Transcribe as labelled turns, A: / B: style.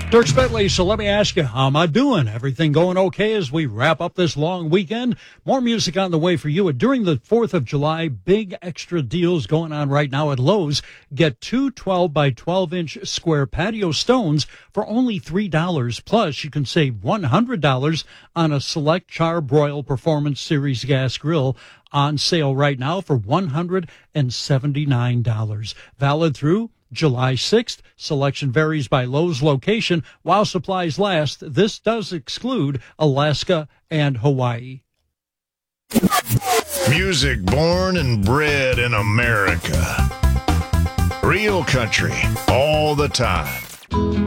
A: Dirk Bentley, so let me ask you, how am I doing? Everything going okay as we wrap up this long weekend? More music on the way for you. During the 4th of July, big extra deals going on right now at Lowe's. Get two 12 by 12-inch square patio stones for only $3. Plus, you can save $100 on a select Char-Broil Performance Series gas grill on sale right now for $179. Valid through July 6th. Selection varies by Lowe's location. While supplies last, this does exclude Alaska and Hawaii.
B: Music born and bred in America. Real country all the time.